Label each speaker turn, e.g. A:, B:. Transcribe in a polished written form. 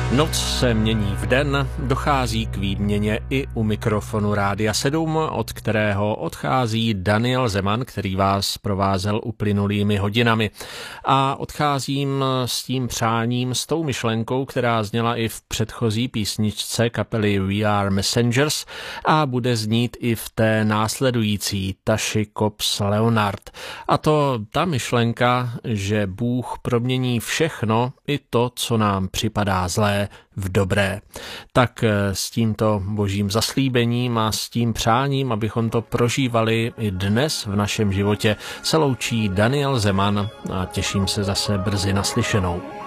A: Noc se mění v den, dochází k výměně i u mikrofonu Rádia 7, od kterého odchází Daniel Zeman, který vás provázel uplynulými hodinami. A odcházím s tím přáním, s tou myšlenkou, která zněla i v předchozí písničce kapely We Are Messengers a bude znít i v té následující Taši Cobbs Leonard. A to ta myšlenka, že Bůh promění všechno, i to, co nám připadá zlé, v dobré. Tak s tímto božím zaslíbením a s tím přáním, abychom to prožívali i dnes v našem životě, se loučí Daniel Zeman a těším se zase brzy naslyšenou.